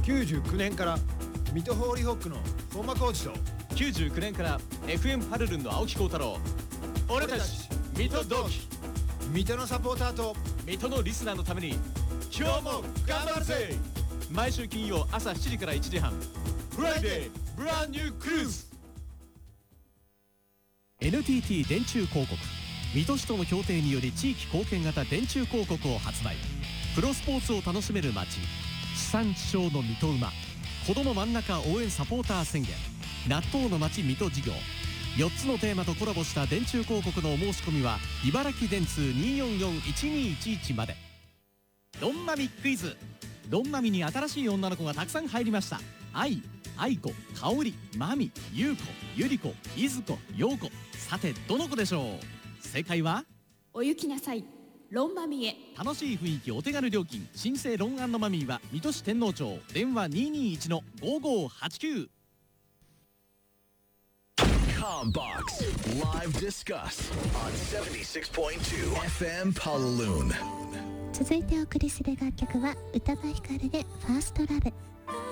99年から水戸ホーリーホックの本間コーチと 99年から FM パルルンの青木幸太郎。俺たち水戸同期。 水戸のサポーターと水戸のリスナーのために今日も頑張るぜ。毎週金曜朝7時から1時半、フライデーブランニュークルーズ。 NTT 電柱広告、水戸市との協定により地域貢献型電柱広告を発売。プロスポーツを楽しめる街、地産地消の水戸馬、子ども真ん中応援サポーター宣言、納豆の街水戸事業、4つのテーマとコラボした電柱広告のお申し込みは茨城電通 244-1211 まで。ロンマミクイズ。ロンマミに新しい女の子がたくさん入りました。愛子、香織、マミ、優子、ゆり子、いずこ、ようこ。さてどの子でしょう。正解はお行きなさい、ロンマミへ。 楽しい雰囲気、お手軽料金、新生ロン&マミーは水戸市天王町、電話 221-5589。 Combox Live Discuss on 76.2 FM Paloon。 続いてお送りする楽曲は宇多田ヒカルでファーストラブ。